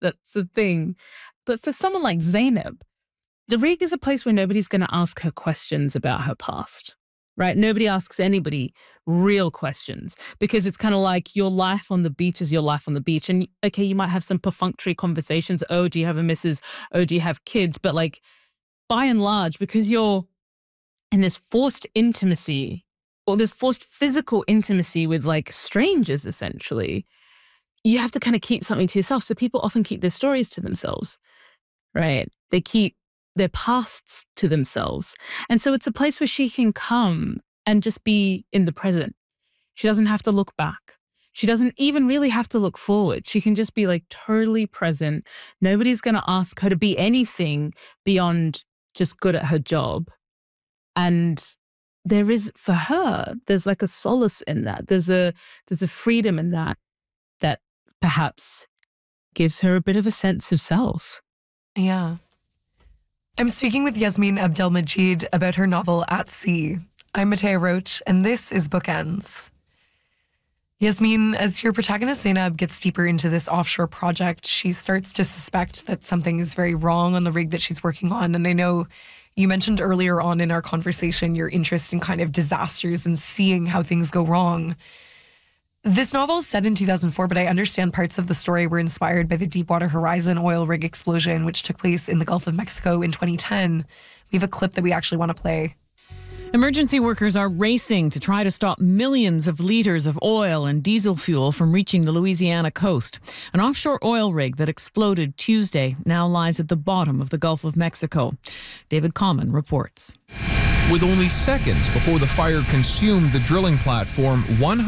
That's the thing. But for someone like Zainab, the rig is a place where nobody's going to ask her questions about her past, right? Nobody asks anybody real questions because it's kind of like your life on the beach is your life on the beach. And okay, you might have some perfunctory conversations. Oh, do you have a missus? Oh, do you have kids? But like by and large, because you're in this forced intimacy or this forced physical intimacy with like strangers, essentially, you have to kind of keep something to yourself. So people often keep their stories to themselves, right? They keep their pasts to themselves. And so it's a place where she can come and just be in the present. She doesn't have to look back. She doesn't even really have to look forward. She can just be like totally present. Nobody's going to ask her to be anything beyond just good at her job. And there is, for her, there's like a solace in that. There's a freedom in that perhaps gives her a bit of a sense of self. Yeah. I'm speaking with Yasmin Abdelmajid about her novel At Sea. I'm Matea Roach, and this is Bookends. Yasmin, as your protagonist Zainab gets deeper into this offshore project, she starts to suspect that something is very wrong on the rig that she's working on. And I know you mentioned earlier on in our conversation your interest in kind of disasters and seeing how things go wrong. This novel is set in 2004, but I understand parts of the story were inspired by the Deepwater Horizon oil rig explosion, which took place in the Gulf of Mexico in 2010. We have a clip that we actually want to play. Emergency workers are racing to try to stop millions of liters of oil and diesel fuel from reaching the Louisiana coast. An offshore oil rig that exploded Tuesday now lies at the bottom of the Gulf of Mexico. David Common reports. With only seconds before the fire consumed the drilling platform,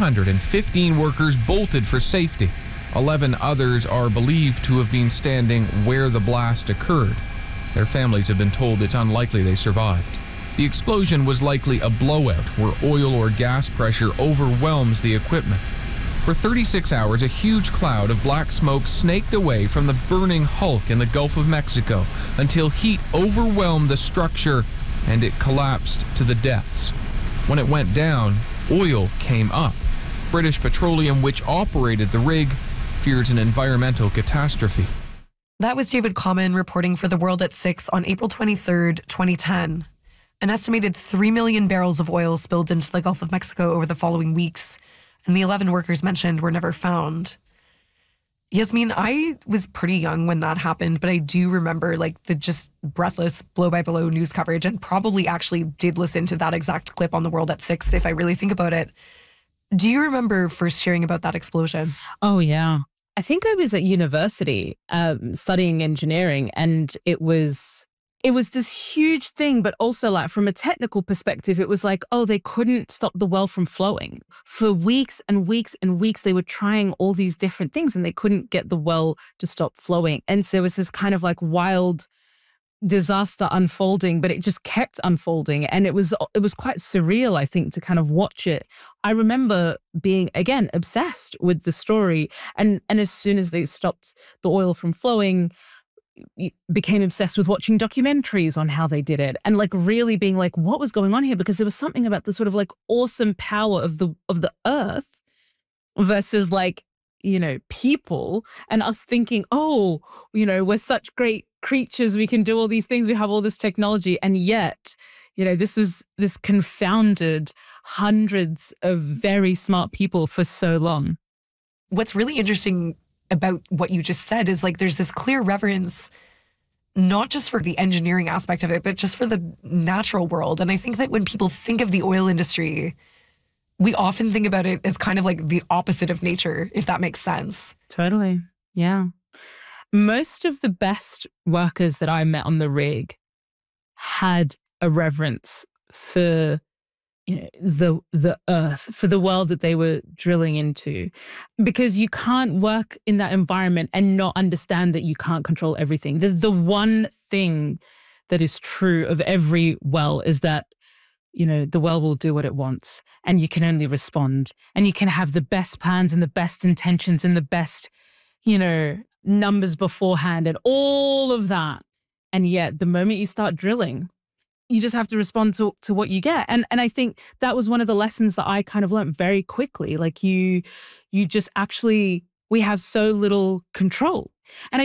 115 workers bolted for safety. 11 others are believed to have been standing where the blast occurred. Their families have been told it's unlikely they survived. The explosion was likely a blowout where oil or gas pressure overwhelms the equipment. For 36 hours, a huge cloud of black smoke snaked away from the burning hulk in the Gulf of Mexico until heat overwhelmed the structure and it collapsed to the depths. When it went down, oil came up. British Petroleum, which operated the rig, fears an environmental catastrophe. That was David Common reporting for The World at 6 on April 23rd, 2010. An estimated 3 million barrels of oil spilled into the Gulf of Mexico over the following weeks, and the 11 workers mentioned were never found. Yasmin, I was pretty young when that happened, but I do remember like the just breathless blow-by-blow news coverage and probably actually did listen to that exact clip on The World at 6 if I really think about it. Do you remember first hearing about that explosion? Oh, yeah. I think I was at university studying engineering, and it was this huge thing, but also like from a technical perspective, it was like, oh, they couldn't stop the well from flowing. For weeks and weeks and weeks, they were trying all these different things and they couldn't get the well to stop flowing. And so it was this kind of like wild disaster unfolding, but it just kept unfolding. And it was quite surreal, I think, to kind of watch it. I remember being, again, obsessed with the story. And as soon as they stopped the oil from flowing, became obsessed with watching documentaries on how they did it and like really being like, what was going on here? Because there was something about the sort of like awesome power of the earth versus like, you know, people, and us thinking, oh, you know, we're such great creatures. We can do all these things. We have all this technology. And yet, you know, this confounded hundreds of very smart people for so long. What's really interesting about what you just said is like there's this clear reverence not just for the engineering aspect of it, but just for the natural world. And I think that when people think of the oil industry, we often think about it as kind of like the opposite of nature, if that makes sense. Totally. Yeah. Most of the best workers that I met on the rig had a reverence for, you know, the earth, for the world that they were drilling into, because you can't work in that environment and not understand that you can't control everything. The one thing that is true of every well is that, you know, the well will do what it wants and you can only respond, and you can have the best plans and the best intentions and the best, you know, numbers beforehand and all of that. And yet the moment you start drilling, you just have to respond to what you get. And I think that was one of the lessons that I kind of learned very quickly. Like you just actually, we have so little control. And